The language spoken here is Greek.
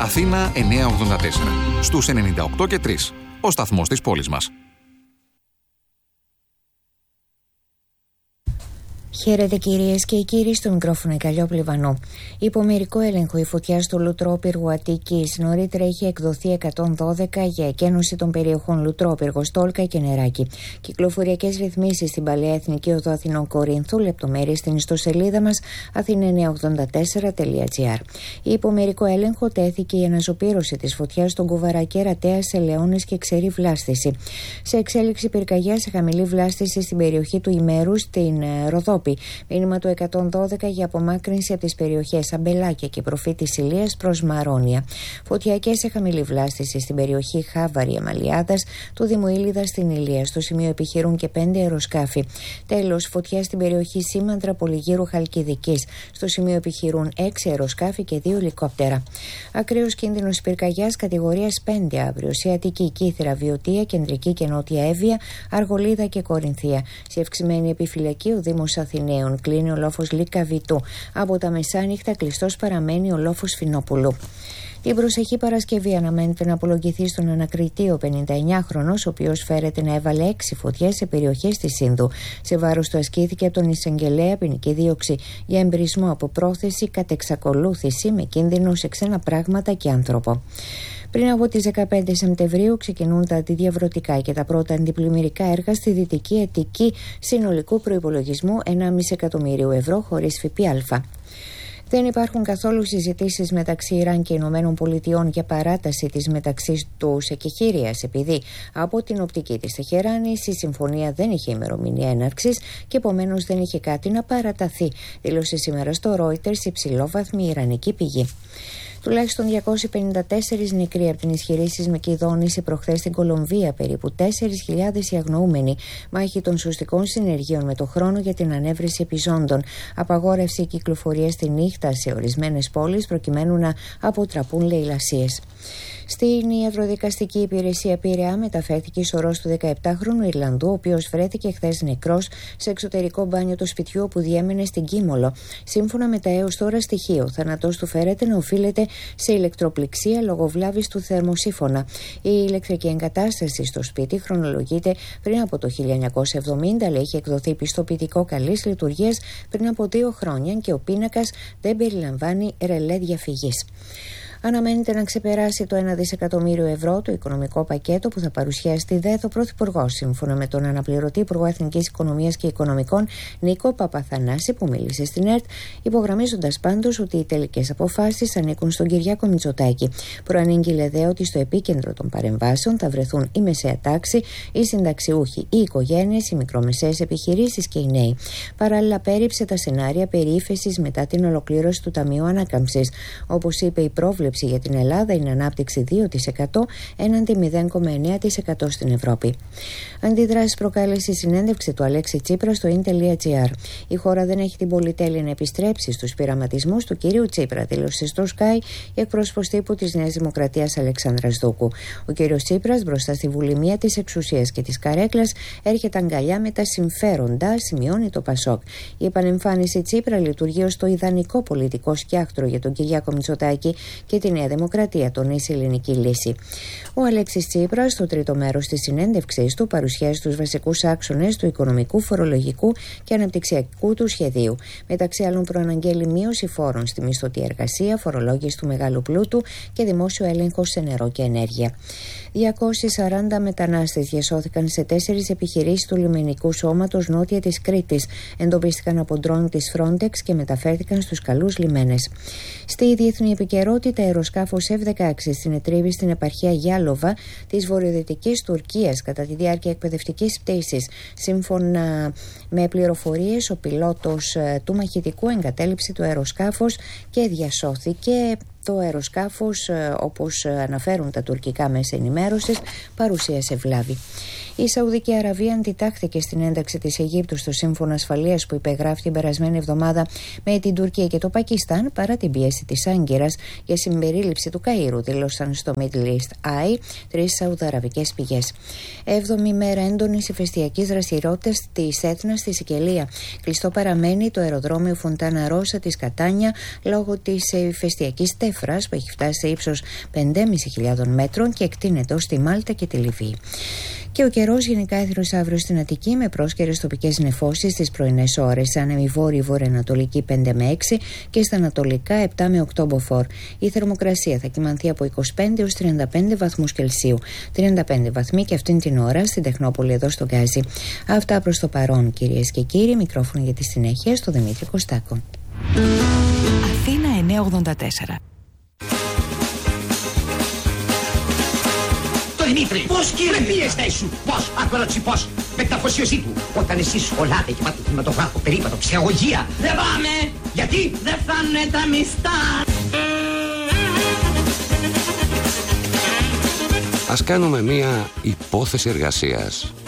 Αθήνα 984. Στους 98 και 3. Ο σταθμός της πόλης μας. Χαίρετε κυρίες και κύριοι, στο μικρόφωνο η Καλλιόπη Λιβανού. Υπό μερικό έλεγχο η φωτιά στο Λουτρόπυργο Αττικής. Νωρίτερα είχε εκδοθεί 112 για εκένωση των περιοχών Λουτρόπυργο, Στόλκα και Νεράκι. Κυκλοφοριακές ρυθμίσεις στην Παλαιά Εθνική Οδό Αθηνών Κορίνθου. Λεπτομέρειες στην ιστοσελίδα μας athena984.gr. Υπό μερικό έλεγχο τέθηκε η αναζωπήρωση της φωτιάς στον Κουβαρακέ, Ρατέα, Ελαιώνες και Ξερή βλάστηση. Σε εξέλιξη πυρκαγιά σε χαμηλή βλάστηση στην περιοχή του Ημέρου, στην Ροδόπη. Μήνυμα του 112 για απομάκρυνση από τις περιοχές Αμπελάκια και Προφήτης Ηλίας προς Μαρόνια. Φωτιακές σε χαμηλή βλάστηση στην περιοχή Χάβαρη Αμαλιάδας του Δήμου Ήλιδα στην Ηλία. Στο σημείο επιχειρούν και 5 αεροσκάφη. Τέλος, φωτιά στην περιοχή Σήμαντρα Πολυγύρου Χαλκιδικής. Στο σημείο επιχειρούν 6 αεροσκάφη και 2 ελικόπτερα. Ακραίος κίνδυνος πυρκαγιάς κατηγορίας 5 αύριο σε Αττική, Κύθυρα, Βιωτία, Κεντρική και Νότια Εύβοια, Αργολίδα και Κορινθία. Σε αυξημένη επιφυλακή ο Δήμος Αθηναίων. Κλείνει ο λόφος Λυκαβητού. Από τα μεσάνυχτα κλειστός παραμένει ο λόφος Φινόπουλου. Την προσεχή Παρασκευή αναμένεται να απολογηθεί στον ανακριτή ο 59χρονος, ο οποίος φέρεται να έβαλε 6 φωτιές σε περιοχές της Σύνδου. Σε βάρος του ασκήθηκε από τον εισαγγελέα ποινική δίωξη για εμπρισμό από πρόθεση κατ' εξακολούθηση με κίνδυνο σε ξένα πράγματα και άνθρωπο. Πριν από τις 15 Σεπτεμβρίου ξεκινούν τα αντιδιαβρωτικά και τα πρώτα αντιπλημμυρικά έργα στη Δυτική Αττική συνολικού προϋπολογισμού 1,5 εκατομμύριο ευρώ χωρίς ΦΠΑ. Δεν υπάρχουν καθόλου συζητήσεις μεταξύ Ιράν και Ηνωμένων Πολιτειών για παράταση της μεταξύ τους εκεχηρίας, επειδή από την οπτική της Τεχεράνης η συμφωνία δεν είχε ημερομηνία έναρξης και επομένως δεν είχε κάτι να παραταθεί, δήλωσε σήμερα στο Reuters υψηλόβαθμη ιρανική πηγή. Τουλάχιστον 254 νεκροί από την ισχυρή σεισμική δόνηση προχθές στην Κολομβία, περίπου 4.000 οι αγνοούμενοι. Μάχη των σωστικών συνεργείων με το χρόνο για την ανέβρεση επιζώντων. Απαγόρευση κυκλοφορία τη νύχτα σε ορισμένες πόλεις προκειμένου να αποτραπούν λαιλασίες. Στην ιατροδικαστική υπηρεσία Πειραιά μεταφέρθηκε η σωρός του 17χρονου Ιρλανδού, ο οποίος βρέθηκε χθες νεκρός σε εξωτερικό μπάνιο του σπιτιού όπου διέμενε στην Κίμολο. Σύμφωνα με τα έως τώρα στοιχεία, ο θάνατός του φέρεται να οφείλεται σε ηλεκτροπληξία λόγω βλάβης του θερμοσύφωνα. Η ηλεκτρική εγκατάσταση στο σπίτι χρονολογείται πριν από το 1970, αλλά είχε εκδοθεί πιστοποιητικό καλής λειτουργίας πριν από 2 χρόνια και ο πίνακας δεν περιλαμβάνει ρελέ διαφυγής. Αναμένεται να ξεπεράσει το 1 δισεκατομμύριο ευρώ το οικονομικό πακέτο που θα παρουσιάσει τη ΔΕΘ ο Πρωθυπουργός, σύμφωνα με τον αναπληρωτή Υπουργό Εθνικής Οικονομίας και Οικονομικών Νίκο Παπαθανάση, που μίλησε στην ΕΡΤ, υπογραμμίζοντας πάντως ότι οι τελικές αποφάσεις ανήκουν στον Κυριάκο Μητσοτάκη. Προανήγγειλε δε ότι στο επίκεντρο των παρεμβάσεων θα βρεθούν η μεσαία τάξη, οι συνταξιούχοι, οι οικογένειες, οι μικρομεσαίες επιχειρήσεις και οι νέοι. Παράλληλα, πέριψε τα σενάρια περί ύφεσης μετά την ολοκλήρωση του Ταμείου Ανάκαμψης. Όπως είπε, η πρόβλεψη για την Ελλάδα είναι ανάπτυξη 2% έναντι 0,9% στην Ευρώπη. Αντιδράσεις προκάλεσε η συνέντευξη του Αλέξη Τσίπρα στο in.gr. Η χώρα δεν έχει την πολυτέλεια να επιστρέψει στους πειραματισμούς του κυρίου Τσίπρα, δήλωσε στο Sky η εκπρόσωπος τύπου της Νέας Δημοκρατίας Αλεξάνδρας Δούκου. Ο κύριος Τσίπρας μπροστά στη βουλημία της εξουσίας και της καρέκλας έρχεται αγκαλιά με τα συμφέροντα, σημειώνει το Πασόκ. Η επανεμφάνιση Τσίπρα λειτουργεί ως το ιδανικό πολιτικό σκιάχτρο για τον Κυριάκο Μητσοτάκη και τη Νέα Δημοκρατία, τονίσει η ελληνική λύση. Ο Αλέξης Τσίπρας, στο τρίτο μέρος της συνέντευξής του, παρουσιάζει τους βασικούς άξονες του οικονομικού, φορολογικού και αναπτυξιακού του σχεδίου. Μεταξύ άλλων, προαναγγέλει μείωση φόρων στη μισθωτή εργασία, φορολόγηση του μεγάλου πλούτου και δημόσιο έλεγχο σε νερό και ενέργεια. 240 μετανάστες διασώθηκαν σε 4 επιχειρήσεις του λιμενικού σώματος νότια της Κρήτης. Εντοπίστηκαν από ντρόν της Frontex και μεταφέρθηκαν στους καλούς λιμένες. Στη διεθνή επικαιρότητα, αεροσκάφος F-16 συνετρίβη στην επαρχία Γιάλοβα της βορειοδυτικής Τουρκίας κατά τη διάρκεια εκπαιδευτικής πτήσης. Σύμφωνα με πληροφορίες, ο πιλότος του μαχητικού εγκατέλειψε το αεροσκάφος και διασώθηκε. Το αεροσκάφος, όπως αναφέρουν τα τουρκικά μέσα ενημέρωσης, παρουσίασε βλάβη. Η Σαουδική Αραβία αντιτάχθηκε στην ένταξη της Αιγύπτου στο σύμφωνο ασφαλείας που υπεγράφει την περασμένη εβδομάδα με την Τουρκία και το Πακιστάν παρά την πίεση της Άγκυρας για συμπερίληψη του Καΐρου, δήλωσαν στο Middle East Eye 3 σαουδαραβικές πηγές. 7η μέρα έντονης ηφαιστειακής δραστηριότητας της Έθνας στη Σικελία. Κλειστό παραμένει το αεροδρόμιο Φοντάνα Ρώσα της Κατάνια λόγω της ηφαιστειακής τέφρας. Εύφρας που έχει φτάσει σε ύψος 5.500 μέτρων και εκτείνεται ως τη Μάλτα και τη Λιβύη. Και ο καιρός γενικά έθρος αύριο στην Αττική με πρόσκαιρες τοπικές νεφώσεις στις πρωινές ώρες. Άνεμη βόρειο-βορειοανατολική 5 με 6 και στα ανατολικά 7 με 8 μποφόρ. Η θερμοκρασία θα κυμανθεί από 25 έως 35 βαθμούς Κελσίου. 35 βαθμοί και αυτήν την ώρα στην Τεχνόπολη εδώ στο Γκάζι. Αυτά προς το παρόν, κυρίες και κύριοι. Μικρόφωνο για τη συνέχεια στο Δημήτρη Κωστάκο. Αθήνα 984. Δημήτρη, πώς κύριε, πίεστε σου, πώς, άκου να πώς, με την αφοσίωσή του, όταν εσείς σχολάτε και πάτε κινηματογράφο, περίπατο, ψυχαγωγία, δεν πάμε, γιατί δεν φάνε τα μιστά. Ας κάνουμε μία υπόθεση εργασίας.